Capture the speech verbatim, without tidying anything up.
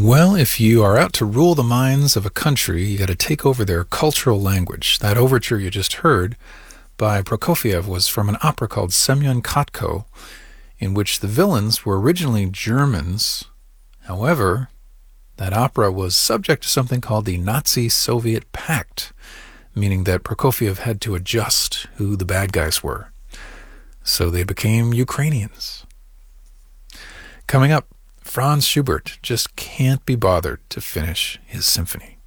Well, if you are out to rule the minds of a country, you got to take over their cultural language. That overture you just heard by Prokofiev was from an opera called Semyon Kotko, in which the villains were originally Germans. However, that opera was subject to something called the Nazi-Soviet Pact, meaning that Prokofiev had to adjust who the bad guys were. So they became Ukrainians. Coming up, Franz Schubert just can't be bothered to finish his symphony.